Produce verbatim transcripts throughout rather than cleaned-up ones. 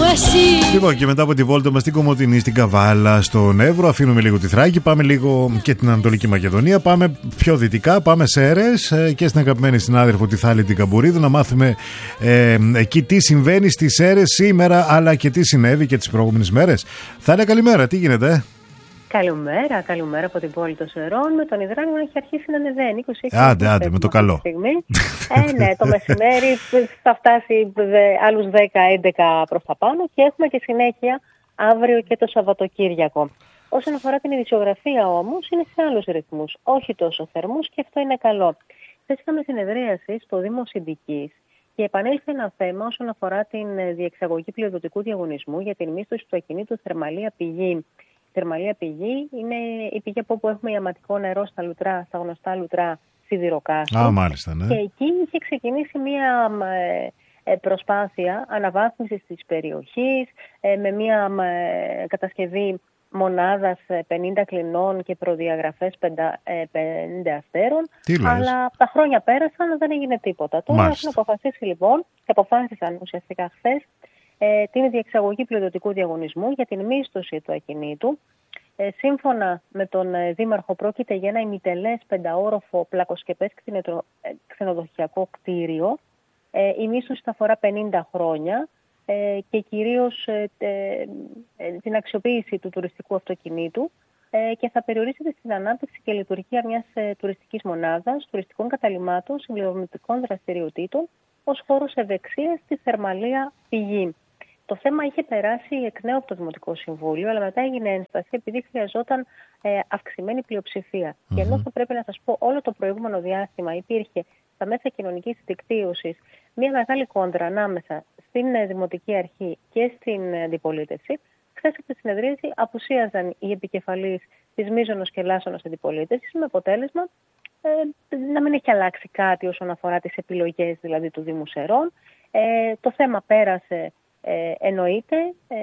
εσύ. Λοιπόν, και μετά από τη βόλτα μας στην Κομοτηνή, στην Καβάλα, στον Εύρο, αφήνουμε λίγο τη Θράκη, πάμε λίγο και την Ανατολική Μακεδονία, πάμε πιο δυτικά, πάμε σε Σέρρες και στην αγαπημένη συνάδελφο τη Θάλη την Καμπουρίδου να μάθουμε ε, εκεί τι συμβαίνει στις Σέρρες σήμερα, αλλά και τι συνέβη και τις προηγούμενες μέρες. Θάλη, καλημέρα, τι γίνεται? Καλημέρα, καλημέρα από την πόλη των Σερών. Με τον Ιδράνιο έχει αρχίσει να ανεβαίνει. είκοσι έξι άντε, άντε, με το καλό. ε, ναι, το μεσημέρι θα φτάσει άλλους δέκα έντεκα προς τα πάνω και έχουμε και συνέχεια αύριο και το Σαββατοκύριακο. Όσον αφορά την ειδησιογραφία όμως, είναι σε άλλους ρυθμούς, όχι τόσο θερμούς και αυτό είναι καλό. Χθες είχαμε συνεδρίαση στο Δήμο Συντικής και επανήλθε ένα θέμα όσον αφορά την διεξαγωγή πλειοδοτικού διαγωνισμού για την μίσθωση του ακινήτου Θερμαλία Πηγή. Η Θερμαλία Πηγή είναι η πηγή από όπου έχουμε ιαματικό νερό στα λουτρά, στα γνωστά λουτρά Σιδηροκάστρο. Α, μάλιστα, ναι. Και εκεί είχε ξεκινήσει μια ε, προσπάθεια αναβάθμισης της περιοχής ε, με μια ε, κατασκευή μονάδας πενήντα κλινών και προδιαγραφές πενήντα αστέρων. Αλλά τα χρόνια πέρασαν, δεν έγινε τίποτα. Τώρα έχουν αποφασίσει λοιπόν, και αποφάσισαν ουσιαστικά χθες, ε, την διεξαγωγή πλειοδοτικού διαγωνισμού για την μίσθωση του ακινήτου. Ε, σύμφωνα με τον ε, Δήμαρχο, πρόκειται για ένα ημιτελές πενταόροφο πλακοσκεπές ξενοδοχειακό κτίριο. Ε, η μίσθωση θα αφορά πενήντα χρόνια ε, και κυρίως ε, ε, ε, την αξιοποίηση του τουριστικού αυτοκινήτου ε, και θα περιορίζεται στην ανάπτυξη και λειτουργία μιας ε, τουριστικής μονάδας, τουριστικών καταλυμάτων, συμπληρωματικών δραστηριοτήτων ως χώρος ευεξίας στη Θερμαλία Πηγή. Το θέμα είχε περάσει εκ νέου από το Δημοτικό Συμβούλιο, αλλά μετά έγινε ένσταση επειδή χρειαζόταν ε, αυξημένη πλειοψηφία. Mm-hmm. Και ενώ θα πρέπει να σας πω, όλο το προηγούμενο διάστημα υπήρχε στα μέσα κοινωνικής δικτύωσης μια μεγάλη κόντρα ανάμεσα στην ε, Δημοτική Αρχή και στην ε, αντιπολίτευση, χθες από τη συνεδρίαση απουσίαζαν οι επικεφαλείς της μείζωνος και λάσσονος αντιπολίτευσης, με αποτέλεσμα ε, να μην έχει αλλάξει κάτι όσον αφορά τις επιλογές δηλαδή του Δήμου Σερών. Ε, το θέμα πέρασε. Ε, εννοείται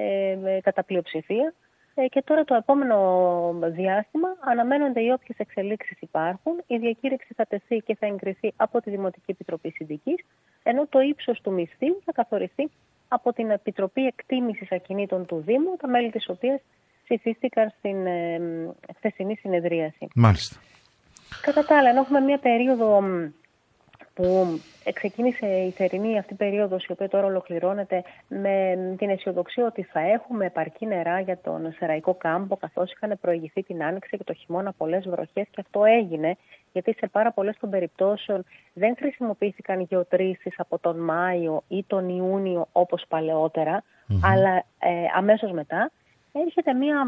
ε, κατά πλειοψηφία ε, και τώρα το επόμενο διάστημα αναμένονται οι όποιες εξελίξεις υπάρχουν. Η διακήρυξη θα τεθεί και θα εγκριθεί από τη Δημοτική Επιτροπή Συντικής, ενώ το ύψος του μισθού θα καθοριστεί από την Επιτροπή Εκτίμησης Ακινήτων του Δήμου, τα μέλη της οποίας ψηφίστηκαν στην ε, χθεσινή συνεδρίαση. Μάλιστα. Κατά τα άλλα, ενώ έχουμε μια περίοδο που ξεκίνησε η θερινή αυτή περίοδος, η οποία τώρα ολοκληρώνεται, με την αισιοδοξία ότι θα έχουμε επαρκή νερά για τον Σεραϊκό κάμπο, καθώς είχαν προηγηθεί την άνοιξη και το χειμώνα πολλές βροχές, και αυτό έγινε, γιατί σε πάρα πολλές των περιπτώσεων δεν χρησιμοποιήθηκαν γεωτρήσεις από τον Μάιο ή τον Ιούνιο όπως παλαιότερα, mm-hmm. αλλά ε, αμέσως μετά έρχεται μία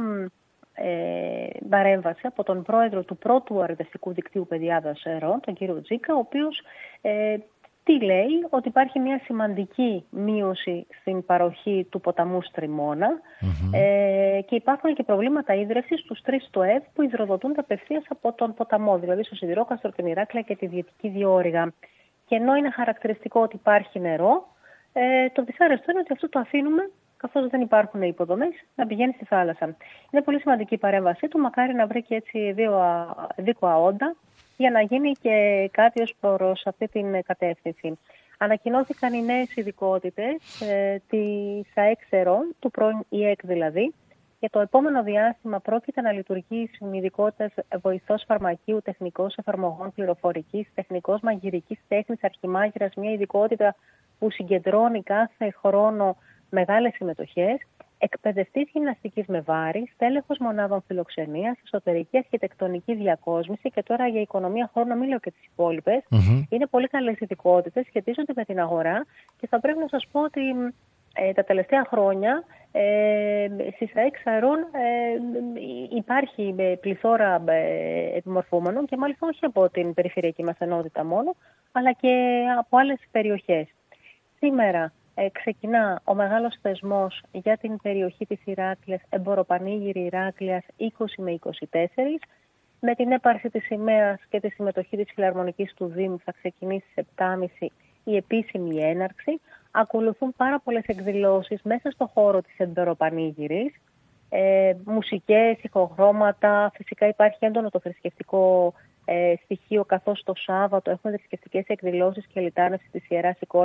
Ε, παρέμβαση από τον πρόεδρο του πρώτου αρδευτικού δικτύου Πεδιάδας Σερών, τον κύριο Τζίκα, ο οποίος ε, τι λέει, ότι υπάρχει μια σημαντική μείωση στην παροχή του ποταμού Στριμώνα mm-hmm. ε, και υπάρχουν και προβλήματα ίδρευσης στους τρεις ΤΟΕΒ που υδροδοτούνται απευθείας από τον ποταμό, δηλαδή στο Σιδηρόκαστρο, την Ηράκλεια και τη Δυτική Διόρυγα. Και ενώ είναι χαρακτηριστικό ότι υπάρχει νερό, ε, το δυσάρεστο είναι ότι αυτό το αφήνουμε, καθώς δεν υπάρχουν υποδομές, να πηγαίνει στη θάλασσα. Είναι πολύ σημαντική η παρέμβασή του, μακάρι να βρει και έτσι δύο δίκοα όντα για να γίνει και κάτι ως προς αυτή την κατεύθυνση. Ανακοινώθηκαν οι νέες ειδικότητες ε, της ΑΕΚ Σερών, του πρώην ΙΕΚ δηλαδή. Για το επόμενο διάστημα πρόκειται να λειτουργήσει με ειδικότητες βοηθός φαρμακείου, τεχνικός εφαρμογών πληροφορικής, τεχνικός μαγειρικής τέχνης, αρχιμάγειρας, μια ειδικότητα που συγκεντρώνει κάθε χρόνο μεγάλες συμμετοχές, εκπαιδευτής γυμναστικής με βάρη, στέλεχος μονάδων φιλοξενίας, εσωτερική αρχιτεκτονική διακόσμηση και τώρα για οικονομία χρόνου, μην λέω και τις υπόλοιπες. Mm-hmm. Είναι πολύ καλές ειδικότητες, σχετίζονται με την αγορά και θα πρέπει να σας πω ότι ε, τα τελευταία χρόνια ε, στις ΑΕΚ Σερών ε, υπάρχει ε, πληθώρα ε, επιμορφούμενων και μάλιστα όχι από την περιφερειακή μας ενότητα μόνο, αλλά και από άλλες περιοχές. Σήμερα Ε, ξεκινά ο μεγάλος θεσμός για την περιοχή της Ηράκλειας, Εμποροπανήγυρη Ηράκλειας είκοσι με είκοσι τέσσερα. Με την έπαρση της σημαίας και τη συμμετοχή της Φιλαρμονικής του Δήμου θα ξεκινήσει στις επτά και μισή η επίσημη έναρξη. Ακολουθούν πάρα πολλές εκδηλώσεις μέσα στο χώρο της Εμποροπανήγυρης. Ε, μουσικές, ηχοχρώματα, φυσικά υπάρχει έντονο το θρησκευτικό ε, στοιχείο, καθώς το Σάββατο έχουμε θρησκευτικές εκδηλώσεις και λιτάνευση της Ιεράς Εικόνας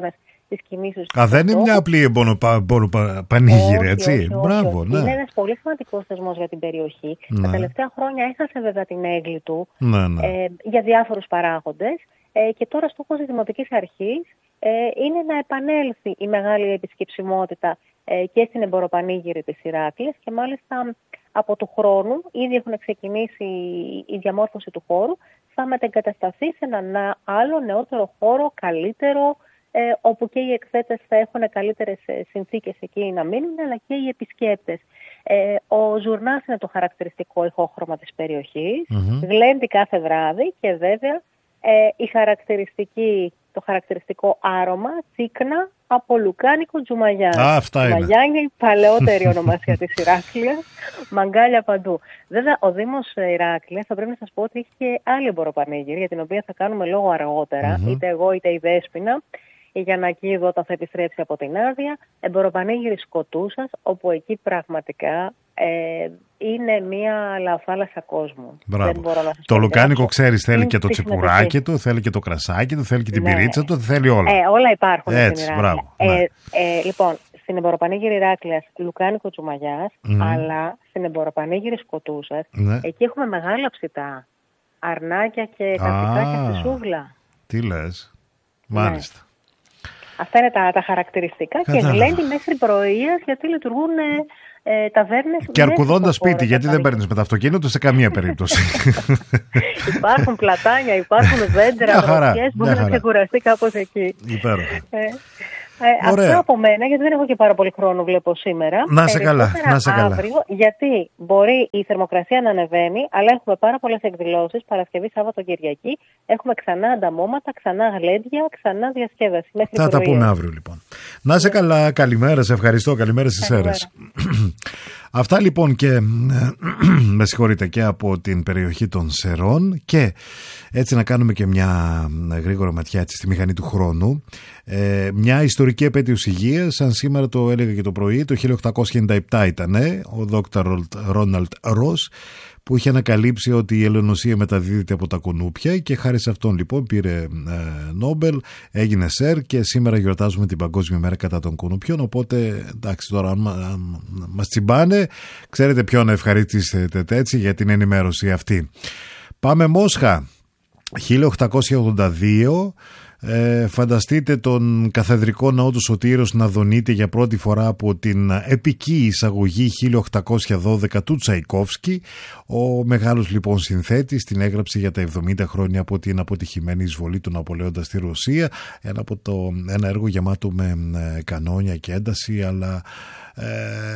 τις κινήσεις του. Α, δεν είναι μια απλή εμποροπανήγυρη, έτσι. Όχι, όχι, Μπράβο, όχι. ναι. Είναι ένας πολύ σημαντικός θεσμός για την περιοχή. Ναι. Τα τελευταία χρόνια έχασε βέβαια την έγκλη του ναι, ναι. Ε, για διάφορους παράγοντες ε, και τώρα στόχος της Δημοτικής Αρχής ε, είναι να επανέλθει η μεγάλη επισκεψιμότητα ε, και στην εμποροπανήγυρη της Ηράκλειας και μάλιστα από του χρόνου ήδη έχουν ξεκινήσει η διαμόρφωση του χώρου, θα μετεγκατασταθεί σε έναν άλλο νεότερο χώρο, καλύτερο, ε, όπου και οι εκθέτες θα έχουν καλύτερες συνθήκες εκεί να μείνουν, αλλά και οι επισκέπτες. Ε, ο Ζουρνάς είναι το χαρακτηριστικό ηχόχρωμα της περιοχής, mm-hmm. γλέντι κάθε βράδυ και βέβαια ε, η χαρακτηριστική, το χαρακτηριστικό άρωμα, τσίκνα από λουκάνικο Τζουμαγιάν. Α, αυτά είναι. Τζουμαγιάν είναι η παλαιότερη ονομασία της Ηράκλειας, μαγκάλια παντού. Βέβαια, ο Δήμος Ηράκλειας θα πρέπει να σας πω ότι έχει και άλλη εμποροπανήγυρη, για την οποία θα κάνουμε λόγο αργότερα, mm-hmm. είτε εγώ είτε η Δέσποινα, η Γιαννακίδου όταν θα επιστρέψει από την άδεια, εμποροπανήγυρη Σκοτούσας, όπου εκεί πραγματικά ε, είναι μια λαοθάλασσα κόσμου. Δεν μπορώ να σας το λουκάνικο, ξέρεις, θέλει και το τσιπουράκι του, θέλει και το κρασάκι του, θέλει και την ναι. πυρίτσα του, θέλει όλα. Ε, όλα υπάρχουν έτσι, στην Ηράκλεια. Μπράβο, ναι. ε, ε, λοιπόν, στην εμποροπανήγυρη Ηράκλειας λουκάνικο Τζουμαγιάς, mm. αλλά στην εμποροπανήγυρη Σκοτούσας, ναι. εκεί έχουμε μεγάλα ψητά. Αρνάκια και καρπιτάκια στη σούγλα. Τι λες, μάλιστα. Ναι. Αυτά είναι τα, τα χαρακτηριστικά. Κατάλαβα. Και γλέντι μέχρι πρωίας, γιατί λειτουργούν ε, ταβέρνες. Και αρκουδώντα σπίτι, γιατί δεν παίρνεις με το αυτοκίνητο σε καμία περίπτωση. Υπάρχουν πλατάνια, υπάρχουν δέντρα, δροσιές, μπορεί να ξεκουραστεί κάπως εκεί. Υπέροχα. Ε, ε, αυτά από μένα, γιατί δεν έχω και πάρα πολύ χρόνο, βλέπω σήμερα. Να σε καλά. Να σε καλά. Αύριο, γιατί μπορεί η θερμοκρασία να ανεβαίνει, αλλά έχουμε πάρα πολλές εκδηλώσεις, Παρασκευή, Σάββατο, Κυριακή. Έχουμε ξανά ανταμώματα, ξανά γλέντια, ξανά διασκέδαση. Μέχρι θα τα πούμε αύριο λοιπόν. Να σε καλά, καλημέρα, σε ευχαριστώ, καλημέρα στις αίρες. Αυτά λοιπόν και με συγχωρείτε και από την περιοχή των Σερών και έτσι να κάνουμε και μια γρήγορα ματιά έτσι, στη μηχανή του χρόνου. Ε, μια ιστορική επέτειος υγείας, σαν σήμερα το έλεγα και το πρωί, το χίλια οκτακόσια ενενήντα επτά ήταν ο δόκτωρ Ρόναλντ Ρος, που είχε ανακαλύψει ότι η ελαιονοσία μεταδίδεται από τα κουνούπια και χάρη σε αυτόν λοιπόν πήρε ε, Νόμπελ, έγινε σερ και σήμερα γιορτάζουμε την Παγκόσμια Μέρα κατά των κουνουπιών, οπότε εντάξει τώρα αν, αν μας τσιμπάνε ξέρετε ποιον να ευχαριστήσετε έτσι για την ενημέρωση αυτή. Πάμε Μόσχα, χίλια οκτακόσια ογδόντα δύο. Ε, φανταστείτε τον καθεδρικό ναό του Σωτήρος να δονείται για πρώτη φορά από την επική εισαγωγή χίλια οκτακόσια δώδεκα του Τσαϊκόφσκι. Ο μεγάλος λοιπόν συνθέτης την έγραψε για τα εβδομήντα χρόνια από την αποτυχημένη εισβολή του Ναπολέοντα στη Ρωσία. Ένα, από το, ένα έργο γεμάτο με κανόνια και ένταση, αλλά Ε,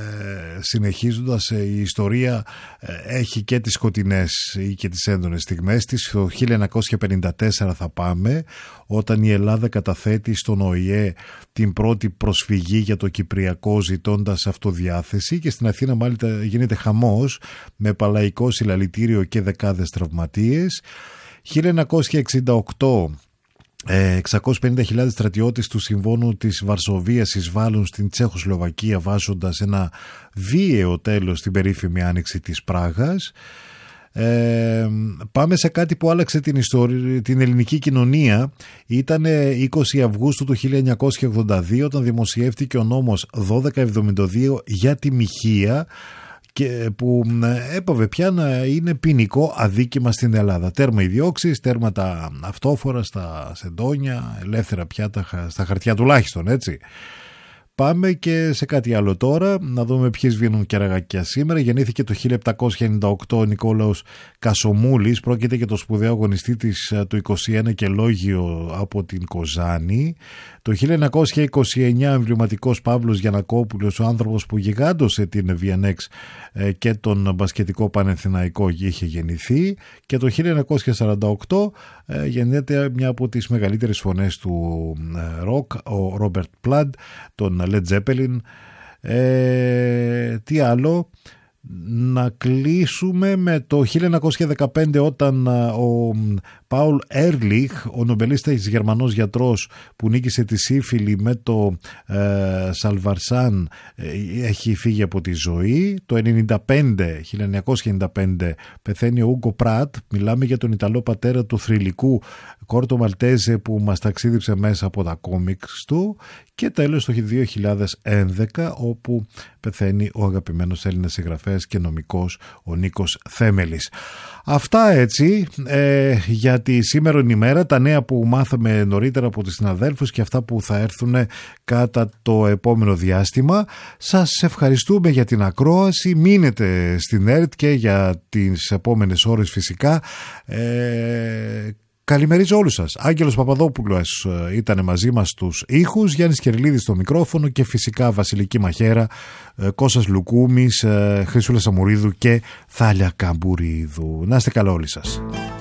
συνεχίζοντας η ιστορία ε, έχει και τις σκοτεινές ή και τις έντονες στιγμές της. Το χίλια εννιακόσια πενήντα τέσσερα θα πάμε, όταν η Ελλάδα καταθέτει στον Ο Η Ε την πρώτη προσφυγή για το Κυπριακό ζητώντας αυτοδιάθεση και στην Αθήνα μάλιστα γίνεται χαμός με παλαϊκό συλλαλητήριο και δεκάδες τραυματίες. χίλια εννιακόσια εξήντα οκτώ εξακόσιες πενήντα χιλιάδες στρατιώτες του Συμφώνου της Βαρσοβίας εισβάλλουν στην Τσεχοσλοβακία βάζοντας ένα βίαιο τέλος στην περίφημη άνοιξη της Πράγας. Ε, πάμε σε κάτι που άλλαξε την, ιστορία, την ελληνική κοινωνία. Ήταν είκοσι Αυγούστου του χίλια εννιακόσια ογδόντα δύο όταν δημοσιεύτηκε ο νόμος δώδεκα εβδομήντα δύο για τη μοιχεία, και που έπαβε πια να είναι ποινικό αδίκημα στην Ελλάδα. Τέρμα οι διώξεις, τέρμα τα αυτόφορα στα σεντόνια, ελεύθερα πια τα, στα χαρτιά τουλάχιστον, έτσι. Πάμε και σε κάτι άλλο τώρα, να δούμε ποιοι σβήνουν κεραγάκια σήμερα. Γεννήθηκε το χίλια επτακόσια ενενήντα οκτώ ο Νικόλαος Κασομούλης, πρόκειται για το σπουδαίο αγωνιστή της του είκοσι ένα και λόγιο από την Κοζάνη. Το χίλια εννιακόσια είκοσι εννιά εμβληματικός Παύλος Γιαννακόπουλος, ο άνθρωπος που γιγάντωσε την Βιενέξ και τον μπασκετικό Παναθηναϊκό, είχε γεννηθεί. Και το χίλια εννιακόσια σαράντα οκτώ γεννιέται μια από τις μεγαλύτερες φωνές του ροκ, ο Ρόμπερτ Πλάντ, τον Led Zeppelin. Ε, τι άλλο, να κλείσουμε με το χίλια εννιακόσια δεκαπέντε όταν ο Πάουλ Έρλιχ, ο νομπελίστας Γερμανός γιατρός που νίκησε τη σύφυλλη με το ε, Σαλβαρσάν, ε, έχει φύγει από τη ζωή. Το ενενήντα πέντε, χίλια εννιακόσια ενενήντα πέντε πεθαίνει ο Ούγκο Πράτ. Μιλάμε για τον Ιταλό πατέρα του θρυλικού Κόρτο Μαλτέζε που μας ταξίδεψε μέσα από τα κόμιξ του, και τέλος το δύο χιλιάδες έντεκα όπου πεθαίνει ο αγαπημένος Έλληνας συγγραφέας και νομικός ο Νίκος Θέμελης. Αυτά έτσι ε, για τη σήμερον ημέρα, τα νέα που μάθαμε νωρίτερα από τους συναδέλφους και αυτά που θα έρθουν κατά το επόμενο διάστημα. Σας ευχαριστούμε για την ακρόαση, μείνετε στην ΕΡΤ και για τις επόμενες ώρες φυσικά. Ε, Καλημερίζω όλους σας. Άγγελος Παπαδόπουλος ήταν μαζί μας στους ήχους, Γιάννης Κερλίδης στο μικρόφωνο και φυσικά Βασιλική Μαχαίρα, Κώστας Λουκούμης, Χρυσούλα Σαμουρίδου και Θάλια Καμπουρίδου. Να είστε καλά όλοι σας.